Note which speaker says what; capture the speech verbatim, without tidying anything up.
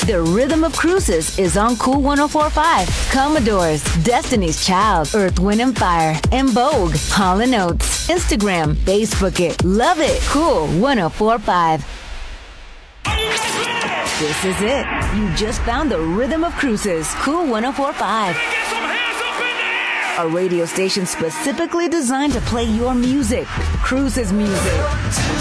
Speaker 1: The Rhythm of Cruises is on Cool one oh four point five. Commodores, Destiny's Child, Earth, Wind and Fire, and Vogue, Hall and Oates. Instagram, Facebook it, love it. Cool one oh four point five. This is it. You just found the Rhythm of Cruises, Cool one oh four point five. A radio station specifically designed to play your music. Cruises music.